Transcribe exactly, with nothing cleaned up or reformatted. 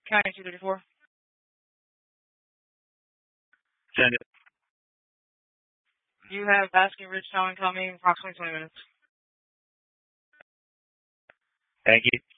County two thirty-four. Send it. You have Baskin Ridge Town coming approximately twenty minutes. Thank you.